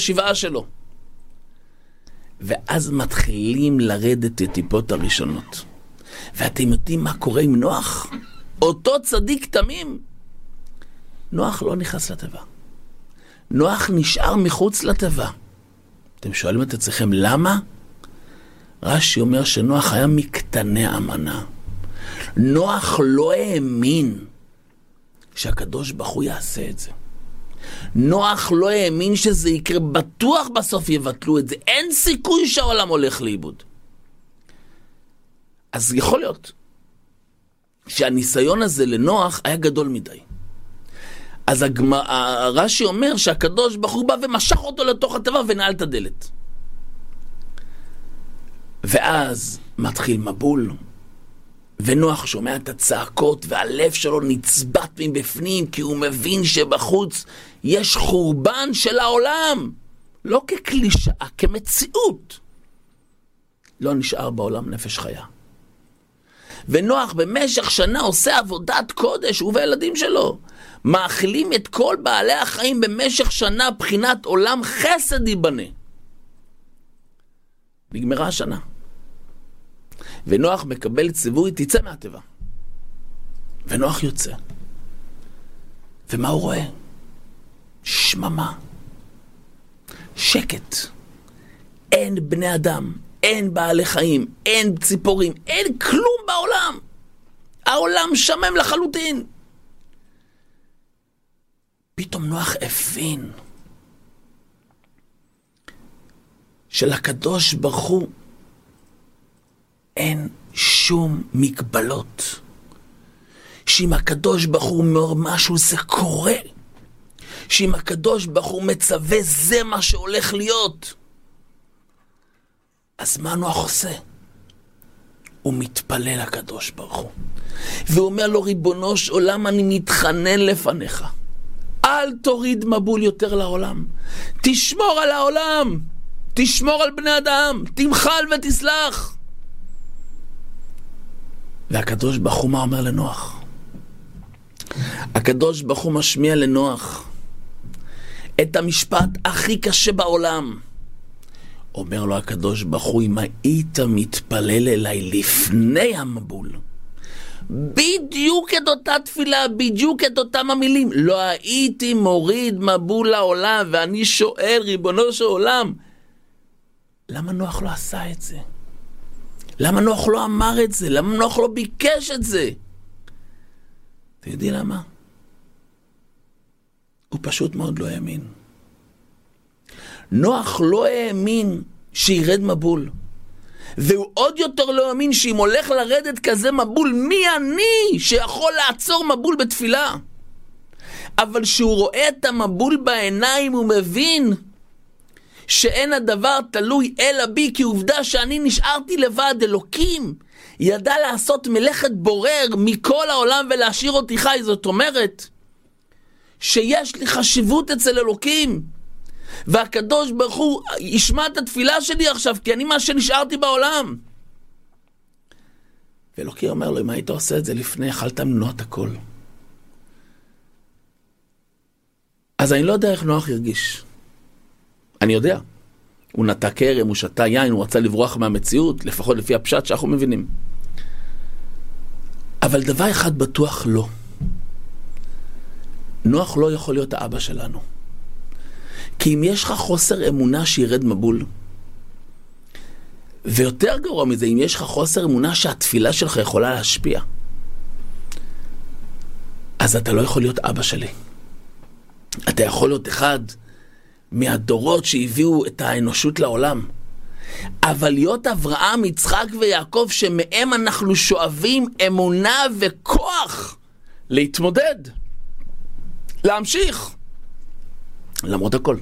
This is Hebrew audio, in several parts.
השבעה שלו. ואז מתחילים לרדת הטיפות הראשונות. ואתם יודעים מה קורה עם נוח? אותו צדיק תמים. נוח לא נכנס לטבע. נוח נשאר מחוץ לטבע. אתם שואלים את עצמכם למה? רש"י אומר שנוח היה מקטני המנה. נוח לא האמין שהקדוש ברוך הוא יעשה את זה. נוח לא האמין שזה יקרה, בטוח בסוף יבטלו את זה. אין סיכוי שהעולם הולך לאיבוד. אז יכול להיות שהניסיון הזה לנוח היה גדול מדי. אז רש"י אומר שהקדוש ברוך הוא בא ומשך אותו לתוך הטבע ונעל את הדלת. ואז מתחיל מבול, ונוח שומע את הצעקות והלב שלו נצבט מבפנים, כי הוא מבין שבחוץ יש חורבן של העולם, לא כקלישאה, כמציאות. לא נשאר בעולם נפש חיה. ונוח במשך שנה עושה עבודת קודש, הוא והילדים שלו מאכילים את כל בעלי החיים במשך שנה, בחינת עולם חסד ייבנה. נגמרה השנה, ונוח מקבל ציווי, תצא מהטבע. ונוח יוצא, ומה הוא רואה? שממה, שקט, אין בני אדם, אין בעלי חיים, אין ציפורים, אין כלום בעולם. העולם שמם לחלוטין. פתאום נוח הבין שלקדוש ברוך הוא אין שום מגבלות. שאם הקדוש ברוך הוא אומר משהו זה קורה. שאם הקדוש ברוך הוא מצווה זה מה שהולך להיות. אז מה נוח עושה? הוא מתפלל לקדוש ברוך הוא. והוא אומר לו, ריבונו של עולם, אני מתחנן לפניך. אל תוריד מבול יותר לעולם. תשמור על העולם. תשמור על בני אדם. תמחל ותסלח. והקדוש ברוך הוא מה אומר לנוח? הקדוש ברוך הוא משמיע לנוח את המשפט הכי קשה בעולם. אומר לו הקדוש ברוך הוא, אם היית מתפלל אליי לפני המבול, בדיוק את אותה תפילה, בדיוק את אותם המילים, לא הייתי מוריד מבול לעולם. ואני שואל, ריבונו של עולם, למה נוח לא עשה את זה? למה נוח לא אמר את זה? למה נוח לא ביקש את זה? אתה יודעים למה? הוא פשוט מאוד לא האמין. נוח לא האמין שירד מבול. והוא עוד יותר לא האמין שאם הולך לרדת כזה מבול, מי אני שיכול לעצור מבול בתפילה? אבל שהוא רואה את המבול בעיניים, הוא מבין שאין הדבר תלוי אלא בי, כי עובדה שאני נשארתי לבד. אלוקים ידע לעשות מלאכת בורר מכל העולם ולהשאיר אותי חי. זאת אומרת שיש לי חשיבות אצל אלוקים, והקדוש ברוך הוא ישמע את התפילה שלי עכשיו, כי אני מה שנשארתי בעולם. ואלוקים אומר לו, אם היית עושה את זה לפני, יכלת למנוע את הכל. אז אני לא יודע איך נוח ירגיש. אני יודע, הוא נטע כרם, הוא שתה יין, הוא רצה לברוח מהמציאות, לפחות לפי הפשט שאנחנו מבינים. אבל דבר אחד בטוח לא. נוח לא יכול להיות האבא שלנו. כי אם יש לך חוסר אמונה שירד מבול, ויותר גרוע מזה, אם יש לך חוסר אמונה שהתפילה שלך יכולה להשפיע, אז אתה לא יכול להיות אבא שלי. אתה יכול להיות אחד מהדורות שהביאו את האנושות לעולם. אבל להיות אברהם, יצחק ויעקב, שמהם אנחנו שואבים אמונה וכוח להתמודד, להמשיך, למרות הכל.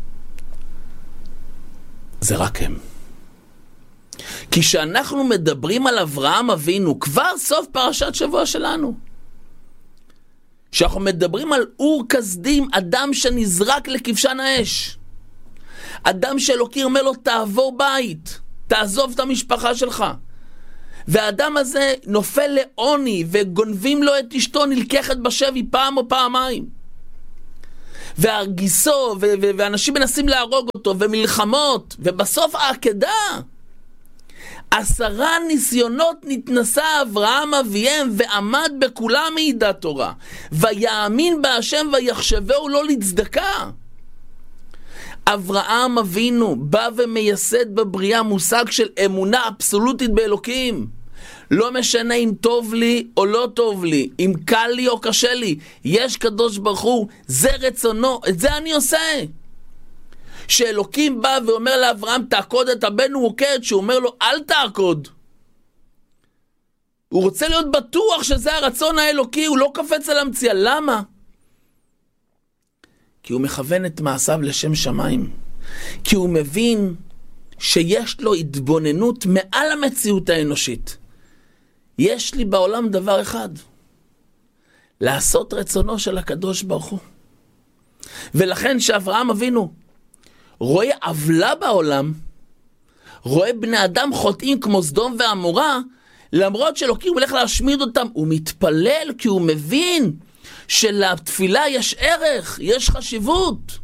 זה רק הם. כי שאנחנו מדברים על אברהם אבינו, כבר סוף פרשת שבוע שלנו, שאנחנו מדברים על אור כסדים, אדם שנזרק לכבשן האש, אדם שאלוקים אומר לו, תעבור בית, תעזוב את המשפחה שלך, והאדם הזה נופל לעוני, וגונבים לו את אשתו, נלקחת בשבי פעם או פעמיים, והרגיסו, ואנשים מנסים להרוג אותו, ומלחמות, ובסוף העקדה. 10 ניסיונות נתנסה אברהם אביהם, ועמד בכולם מעידת תורה. ויאמין בהשם ויחשבהו לא לצדקה. אברהם אבינו בא ומייסד בבריאה מושג של אמונה אבסולוטית באלוקים. לא משנה אם טוב לי או לא טוב לי, אם קל לי או קשה לי, יש קדוש ברוך הוא, זה רצונו, את זה אני עושה. שאלוקים בא ואומר לאברהם תעקוד את הבן, הוא עוקד, שהוא אומר לו אל תעקוד. הוא רוצה להיות בטוח שזה הרצון האלוקי, הוא לא קפץ על המציאה. למה? כי הוא מכוון את מעשיו לשם שמיים. כי הוא מבין שיש לו התבוננות מעל המציאות האנושית. יש לי בעולם דבר אחד, לעשות רצונו של הקדוש ברוך הוא. ולכן שאברהם אבינו רואה עוולה בעולם, רואה בני אדם חוטאים כמו סדום ועמורה, למרות שאלוקים הולך להשמיד אותם, הוא מתפלל כי הוא מבין שלתפילה יש ערך, יש חשיבות.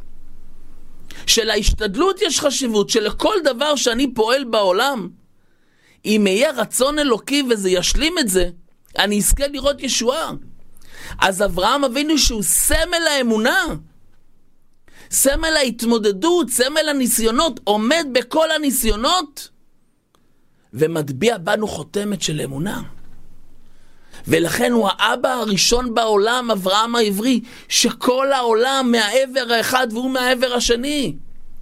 שלהשתדלות יש חשיבות, שלכל דבר שאני פועל בעולם, אם יהיה רצון אלוקי וזה ישלים את זה, אני אזכה לראות ישועה. אז אברהם אבינו שהוא סמל האמונה, סמל ההתמודדות, סמל הניסיונות, עומד בכל הניסיונות, ומטביע בנו חותמת של אמונה. ולכן הוא האבא הראשון בעולם, אברהם העברי, שכל העולם מהעבר האחד והוא מהעבר השני.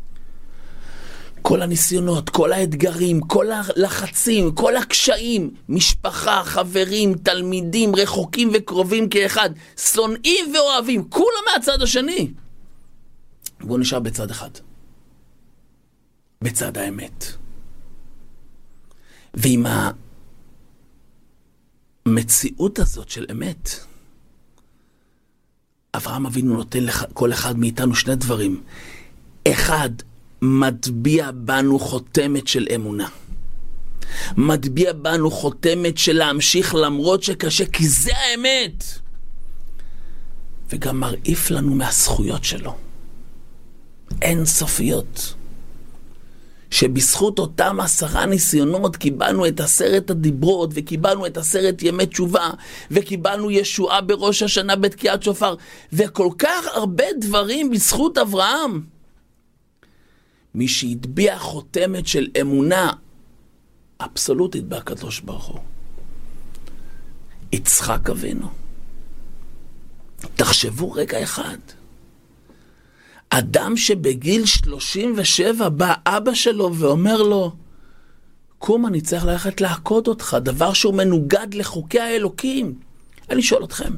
כל הניסיונות, כל האתגרים, כל הלחצים, כל הקשיים, משפחה, חברים, תלמידים, רחוקים וקרובים כאחד, שונאים ואוהבים, כולם מהצד השני. והוא נשאר בצד אחד. בצד האמת. ועם המציאות הזאת של אמת, אברהם אבינו נותן לכל אחד מאיתנו 2 דברים. 1, מטביע בנו חותמת של אמונה. מטביע בנו חותמת של להמשיך למרות שקשה, כי זה האמת. וגם מרעיף לנו מהזכויות שלו. אין סופיות. שבזכות אותם 10 ניסיונות קיבלנו את 10 הדיברות, וקיבלנו את 10 ימי תשובה, וקיבלנו ישועה בראש השנה בתקיעת שופר, וכל כך הרבה דברים בזכות אברהם. מי שהטביע חותמת של אמונה אבסולוטית בקדוש ברוך הוא, יצחק אבינו. תחשבו רגע אחד, אדם שבגיל 37 בא אבא שלו ואומר לו, קום, אני צריך ללכת לעקוד אותך, דבר שהוא מנוגד לחוקי האלוקים. אני שואל אתכם,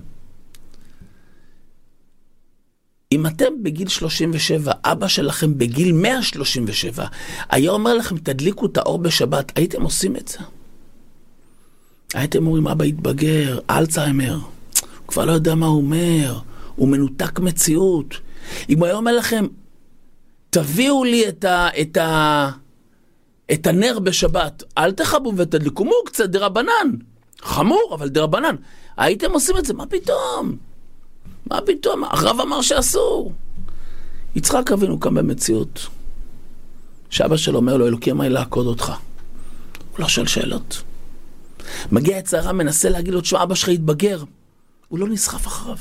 אם אתם בגיל 37, אבא שלכם בגיל 137, היה אומר לכם, תדליקו את האור בשבת, הייתם עושים את זה? הייתם אומרים, אבא התבגר, אלצהיימר, הוא כבר לא יודע מה הוא אומר, הוא מנותק מציאות. אם הוא היה אומר לכם, תביאו לי את הנר בשבת, אל תחבו ותדליקו, מו קצת דרבנן, חמור, אבל דרבנן. הייתם עושים את זה, מה פתאום? מה פתאום? הרב אמר שאסור. יצחק אבינו קם במציאות, שאבא שלו אומר לו, אלוקים מה לעקוד אותך? הוא לא שואל שאלות. מגיע את צערה, מנסה להגיד לו, תשמע, אבא שלך יתבגר. הוא לא נסחף אחריו.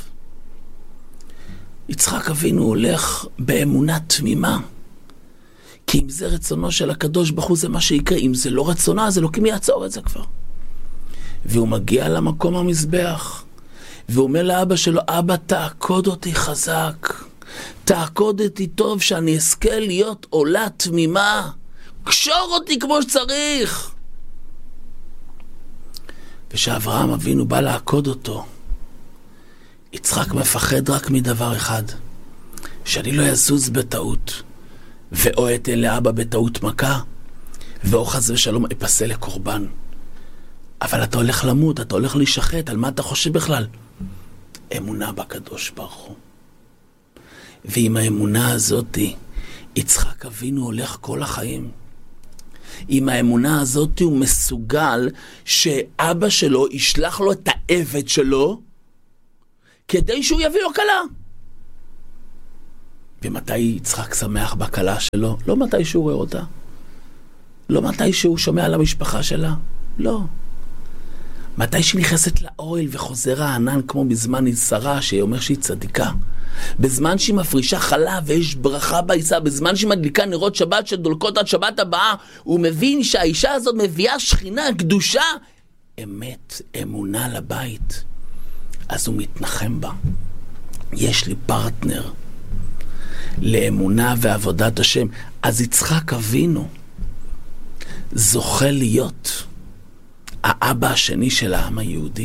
יצחק אבינו הולך באמונה תמימה. כי אם זה רצונו של הקדוש ברוך הוא זה מה שיקרה. אם זה לא רצונה, אז אלוקים יעצור את זה כבר. והוא מגיע למקום המזבח. והוא אומר לאבא שלו, אבא תעקוד אותי חזק. תעקוד אותי טוב שאני אזכה להיות עולה תמימה. קשור אותי כמו שצריך. ושאברהם אבינו בא לעקוד אותו, יצחק מפחד רק מדבר אחד, שאני לא יזוז בטעות, ואו אתן לאבא בטעות מכה, ואו חס ושלום אפסה לקורבן. אבל אתה הולך למות, אתה הולך להישחט, על מה אתה חושב בכלל? אמונה בקדוש ברוך הוא. ועם האמונה הזאת, יצחק אבינו הולך כל החיים. עם האמונה הזאת הוא מסוגל שאבא שלו ישלח לו את העבד שלו, כדי שהוא יביא לו כלה. ומתי יצחק שמח בכלה שלו? לא מתי שהוא רואה אותה. לא מתי שהוא שומע על המשפחה שלה. לא. מתי שהיא נכנסת לאוהל וחוזר הענן כמו בזמן שרה, שאומר שהיא צדיקה. בזמן שהיא מפרישה חלה ויש ברכה בעיסה, בזמן שהיא מדליקה נרות שבת שדולקות עד שבת הבאה, הוא מבין שהאישה הזאת מביאה שכינה, קדושה, אמת, אמונה לבית. אז הוא מתנחם בה. יש לי פרטנר לאמונה ועבודת השם. אז יצחק אבינו זוכה להיות האבא השני של העם היהודי.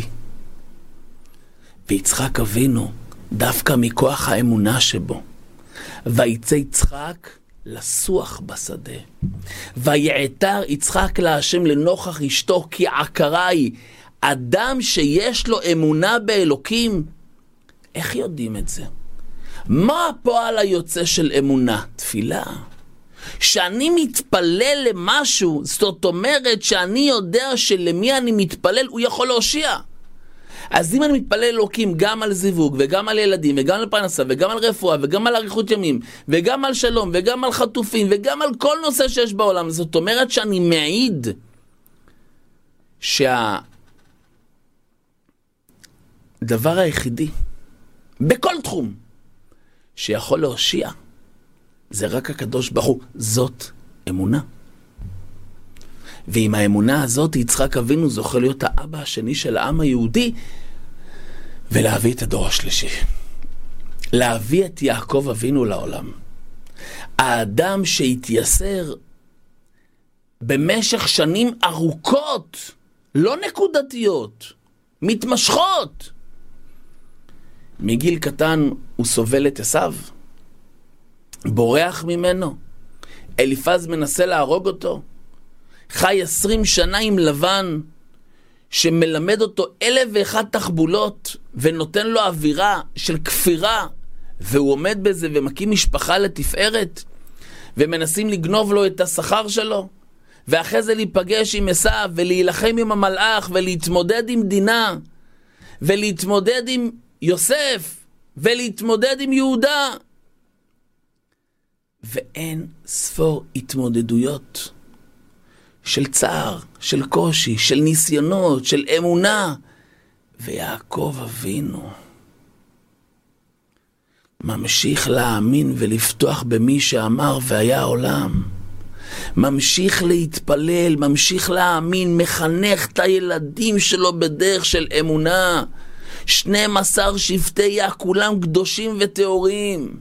ויצחק אבינו, דווקא מכוח האמונה שבו, ויצא יצחק לסוח בשדה. ויעתר יצחק להשם לנוכח אשתו, כי עקרה היא. אדם שיש לו אמונה באלוקים, איך יודעים את זה? מה הפועל היוצא של אמונה? תפילה. שאני מתפלל למשהו, זאת אומרת שאני יודע שלמי אני מתפלל הוא יכול להושיע. אז אם אני מתפלל אלוקים גם על זיווג וגם על ילדים וגם על פרנסה וגם על רפואה וגם על אריכות ימים וגם על שלום וגם על חטופים וגם על כל נושא שיש בעולם, זאת אומרת שאני מעיד שהדבר היחידי בכל תחום שיכול להושיע זה רק הקדוש ברוך הוא. זאת אמונה. ועם האמונה הזאת יצחק אבינו זוכה להיות האבא השני של העם היהודי, ולהביא את הדור השלישי. להביא את יעקב אבינו לעולם. האדם שהתייסר במשך שנים ארוכות, לא נקודתיות, מתמשכות. מגיל קטן הוא סובל את עשיו, בורח ממנו. אליפז מנסה להרוג אותו. חי 20 שנה עם לבן, שמלמד אותו 1,001 תחבולות, ונותן לו אווירה של כפירה, והוא עומד בזה ומקים משפחה לתפארת, ומנסים לגנוב לו את השכר שלו, ואחרי זה להיפגש עם עשיו, ולהילחם עם המלאך, ולהתמודד עם דינה, ולהתמודד עם יוסף, ולהתמודד עם יהודה. ואין ספור התמודדויות של צער, של קושי, של ניסיונות, של אמונה. ויעקב אבינו ממשיך להאמין ולפתוח במי שאמר והיה עולם. ממשיך להתפלל, ממשיך להאמין, מחנך את הילדים שלו בדרך של אמונה. 12 שבטי כולם קדושים וטהורים.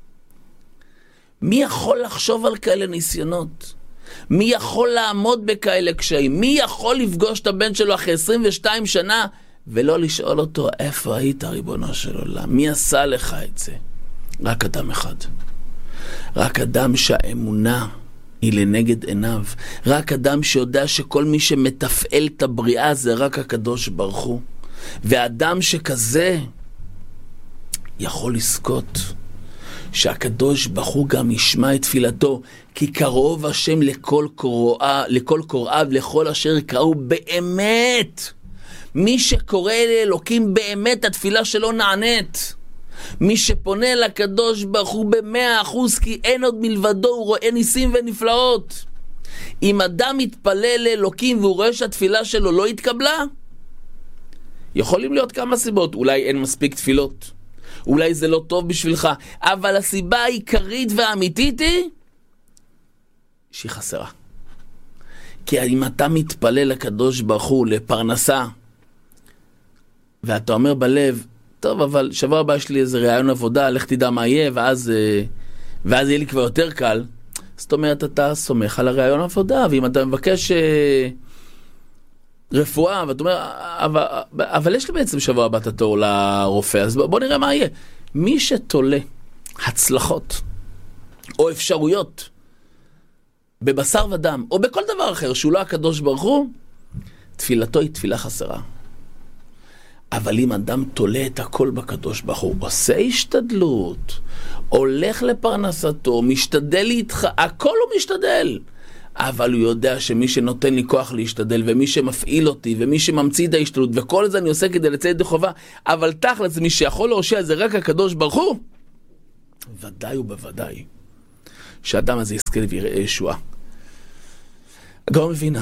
מי יכול לחשוב על כאלה ניסיונות? מי יכול לעמוד בכאלה קשיים? מי יכול לפגוש את הבן שלו אחרי 22 שנה ולא לשאול אותו, איפה היית ריבונו של עולם? מי עשה לך את זה? רק אדם אחד. רק אדם שהאמונה היא לנגד עיניו. רק אדם שיודע שכל מי שמתפעל את הבריאה זה רק הקדוש ברוך הוא. ואדם שכזה יכול לזכות שהקדוש ברוך הוא גם ישמע את תפילתו, כי קרוב השם לכל קוראיו, לכל אשר קראו באמת. מי שקורא לאלוקים באמת, התפילה שלו נענית. מי שפונה לקדוש ברוך הוא ב100%, כי אין עוד מלבדו, הוא רואה ניסים ונפלאות. אם אדם מתפלל לאלוקים והוא רואה שהתפילה שלו לא התקבלה, יכולים להיות כמה סיבות. אולי אין מספיק תפילות, אולי זה לא טוב בשבילך, אבל הסיבה העיקרית והאמיתית היא שהיא חסרה. כי אם אתה מתפלל לקדוש ברוך הוא לפרנסה, ואתה אומר בלב, טוב, אבל שבוע הבא יש לי איזה רעיון עבודה, לך תדע מה יהיה, ואז יהיה לי כבר יותר קל. זאת אומרת, אתה סומך על הרעיון עבודה, ואם אתה מבקש רפואה, ואתה אומר, אבל יש לי בעצם שבוע הבא את התור לרופא, אז בוא נראה מה יהיה. מי שתולה הצלחות או אפשרויות בבשר ודם, או בכל דבר אחר שהוא לא הקדוש ברוך הוא, תפילתו היא תפילה חסרה. אבל אם אדם תולה את הכל בקדוש ברוך הוא, עושה השתדלות, הולך לפרנסתו, משתדל איתך, הכל הוא משתדל. אבל הוא יודע שמי שנותן לי כוח להשתדל, ומי שמפעיל אותי, ומי שממציא את ההשתדלות, וכל זה אני עושה כדי לצאת ידי חובה, אבל תכל'ס מי שיכול להושיע זה רק הקדוש ברוך הוא. ודאי ובוודאי שהאדם הזה יזכה ויראה ישועה. הגאון מווילנה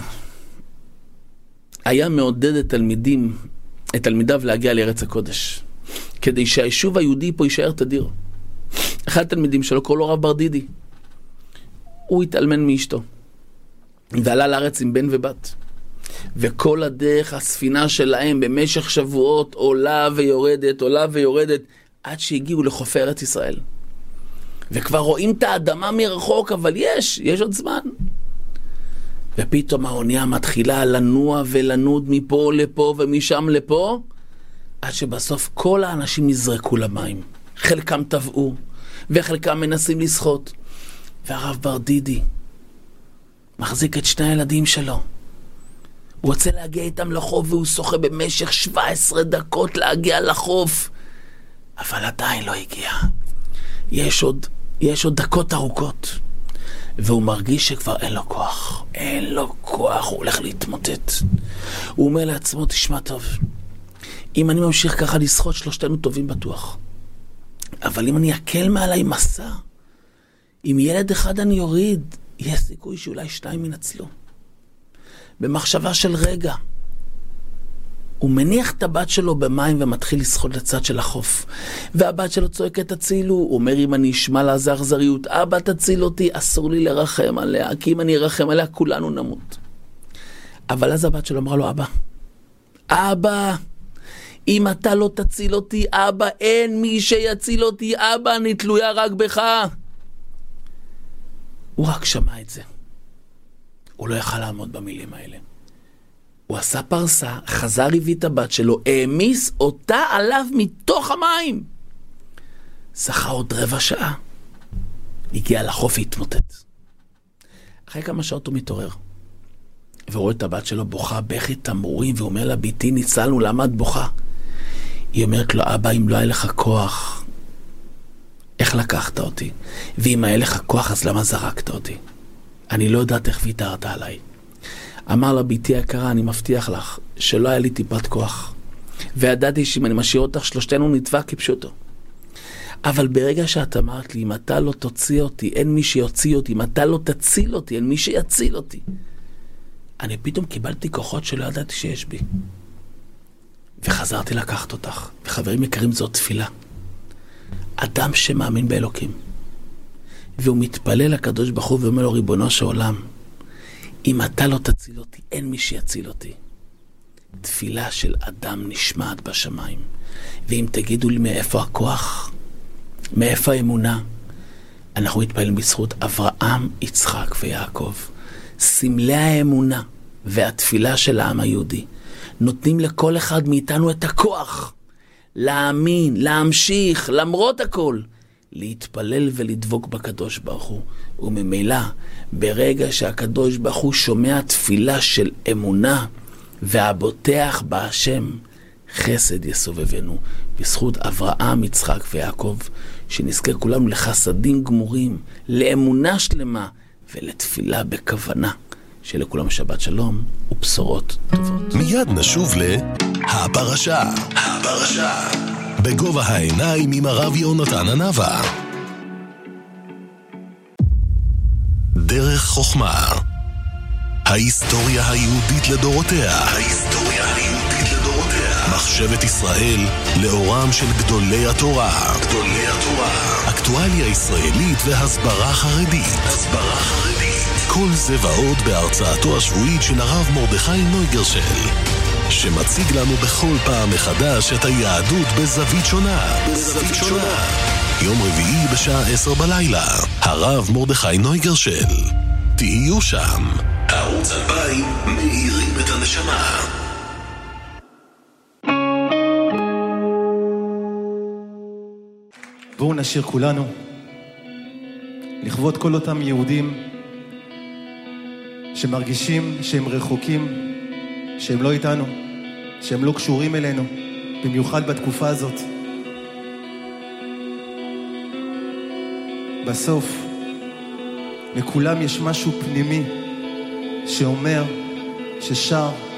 היה מעודד את תלמידיו להגיע לארץ הקודש, כדי שהיישוב היהודי פה יישאר תדיר. אחד התלמידים שלו קורא לו רב ברדידי. הוא התאלמן מאשתו, ועלה לארץ עם בן ובת. וכל הדרך הספינה שלהם במשך שבועות עולה ויורדת, עד שהגיעו לחופי ארץ ישראל. וכבר רואים את האדמה מרחוק, אבל יש עוד זמן. ופתאום האונייה מתחילה לנוע ולנוד מפה לפה ומשם לפה, עד שבסוף כל האנשים נזרקו למים. חלקם טבעו, וחלקם מנסים לשחות. והרב ברדידי מחזיק את שני הילדים שלו. הוא רוצה להגיע איתם לחוף, והוא שוחה במשך 17 דקות להגיע לחוף. אבל עדיין לא הגיע. יש עוד דקות ארוכות. והוא מרגיש שכבר אין לו כוח, הוא הולך להתמוטט. הוא אומר לעצמו, תשמע טוב, אם אני ממשיך ככה לשחות, שלושתנו טובים בטוח. אבל אם אני אקל מעליי מסע, אם ילד אחד אני יוריד, יש סיכוי שאולי 2 ינצלו. במחשבה של רגע, הוא מניח את הבת שלו במים ומתחיל לשחות לצד של החוף. והבת שלו צועקת תצילו. הוא אומר, אם אני אשמע לה זה אכזריות, אבא תציל אותי, אסור לי לרחם עליה, כי אם אני ארחם עליה כולנו נמות. אבל אז הבת שלו אמרה לו, אבא, אם אתה לא תציל אותי, אבא, אין מי שיציל אותי, אבא, אני תלויה רק בך. הוא רק שמע את זה. הוא לא יכל לעמוד במילים האלה. הוא עשה פרסה, חזר הביא את הבת שלו, העמיס אותה עליו מתוך המים. שחה עוד 15 דקות. הגיע לחוף והתמוטט. אחרי כמה שעות הוא מתעורר. ורואה את הבת שלו בוכה בכי תמרורים, והוא אומר לה, ביתי ניצלנו, למה את בוכה? היא אומרת לו, אבא, אם לא היה לך כוח, איך לקחת אותי? ואם היה לך כוח, אז למה זרקת אותי? אני לא יודעת איך ויתרת עליי. אמר לה, ביתי יקרה, אני מבטיח לך שלא היה לי טיפת כוח. וידעתי שאם אני משאיר אותך, שלושתנו נטבע כפשוטו. אבל ברגע שאת אמרת לי, אם אתה לא תוציא אותי, אין מי שיוציא אותי. אם אתה לא תציל אותי, אין מי שיציל אותי. אני פתאום קיבלתי כוחות שלא ידעתי שיש בי. וחזרתי לקחת אותך. וחברים יקרים, זאת תפילה. אדם שמאמין באלוקים. והוא מתפלל לקדוש ברוך הוא ואומר לו, ריבונו של עולם, אם אתה לא תציל אותי, אין מי שיציל אותי. תפילה של אדם נשמעת בשמיים. ואם תגידו לי מאיפה הכוח, מאיפה האמונה, אנחנו מתפעלים בזכות אברהם, יצחק ויעקב. סמלי האמונה והתפילה של העם היהודי נותנים לכל אחד מאיתנו את הכוח להאמין, להמשיך, למרות הכל, להתפלל ולדבוק בקדוש ברוך הוא. וממילא, ברגע שהקדוש ברוך הוא שומע תפילה של אמונה והבוטח בהשם, חסד יסובבנו. בזכות אברהם, יצחק ויעקב, שנזכה כולנו לחסדים גמורים, לאמונה שלמה ולתפילה בכוונה. שלכולם שבת שלום ובשורות טובות. מיד נשוב הפרשה. בגובה העיניים עם הרב יונתן הנבא. דרך חוכמה. ההיסטוריה היהודית לדורותיה. מחשבת ישראל לאורם של גדולי התורה. אקטואליה ישראלית והסברה חרדית. כל זה ועוד בהרצאתו השבועית של הרב מרדכי נויגרשל, שמציג לנו בכל פעם מחדש את היהדות בזווית שונה. יום רביעי בשעה 10 בלילה. הרב מרדכי נויגרשל. תהיו שם. ערוץ 2000 מאירים את הנשמה. בואו נשיר כולנו לכבוד כל אותם יהודים שמרגישים שהם רחוקים, שהם לא איתנו, שהם לא קשורים אלינו, במיוחד בתקופה הזאת. בסוף, לכולם יש משהו פנימי שאומר, ששר,